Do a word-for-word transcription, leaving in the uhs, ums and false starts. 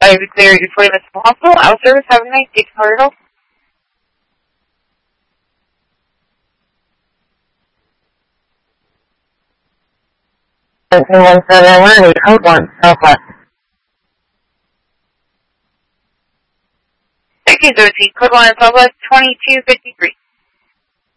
I have declared you for the hospital. I'll service. Have a nice day, Cargo. thirteen one seven one, code one, Southwest. Thank you, Dorothy. Code one, Southwest twenty-two fifty-three.